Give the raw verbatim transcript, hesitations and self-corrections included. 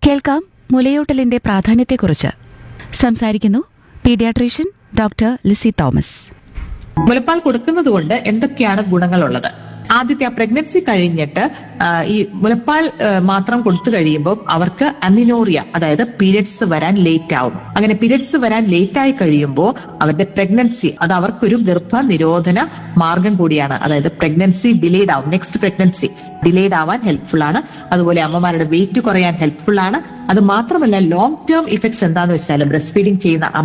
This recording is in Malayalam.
കേൾക്കാം മുലയൂട്ടലിന്റെ പ്രാധാന്യത്തെക്കുറിച്ച്. സംസാരിക്കുന്നു പീഡിയാട്രീഷ്യൻ ഡോക്ടർ ലിസി തോമസ്. മുലപ്പാൽ കൊടുക്കുന്നത് കൊണ്ട് എന്തൊക്കെയാണ് ഗുണങ്ങളുള്ളത്? ആദ്യത്തെ ആ പ്രഗ്നൻസി കഴിഞ്ഞിട്ട് ആ, ഈ മുലപ്പാൽ ആ, മാത്രം കൊടുത്തു കഴിയുമ്പോൾ അവർക്ക് അമിനോറിയ, അതായത് പീരിയഡ്സ് വരാൻ ലേറ്റ് ആവും. അങ്ങനെ പീരിയഡ്സ് വരാൻ ലേറ്റ് ആയി കഴിയുമ്പോൾ അവരുടെ പ്രഗ്നൻസി അത് അവർക്കൊരു ഗർഭ നിരോധന മാർഗം കൂടിയാണ്. അതായത് പ്രഗ്നൻസി ഡിലേഡ് ആവും, നെക്സ്റ്റ് പ്രഗ്നൻസി ഡിലേഡ് ആവാൻ ഹെൽപ്ഫുൾ ആണ്. അതുപോലെ അമ്മമാരുടെ വെയിറ്റ് കുറയാൻ ഹെൽപ്ഫുൾ ആണ്. അത് മാത്രമല്ല ലോങ് ടേം ഇഫക്ട്സ് എന്താന്ന് വെച്ചാൽ ബ്രസ്റ്റ് ഫീഡിങ് ചെയ്യുന്ന